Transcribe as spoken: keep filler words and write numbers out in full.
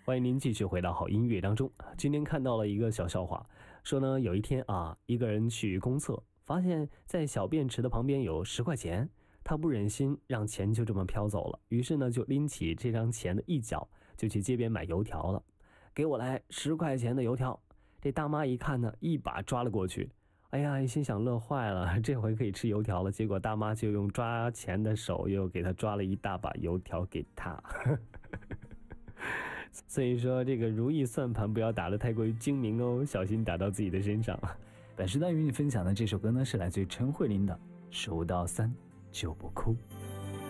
欢迎您继续回到好音乐当中。今天看到了一个小笑话，说呢有一天啊，一个人去公厕，发现在小便池的旁边有十块钱，他不忍心让钱就这么飘走了，于是呢就拎起这张钱的一角，就去街边买油条了。给我来十块钱的油条。这大妈一看呢，一把抓了过去。哎呀，心想乐坏了，这回可以吃油条了。结果大妈就用抓钱的手又给他抓了一大把油条给他。所以说这个如意算盘不要打得太过于精明哦，小心打到自己的身上。 本时段与你分享的这首歌呢，是来自于陈慧琳的《数到三就不哭》。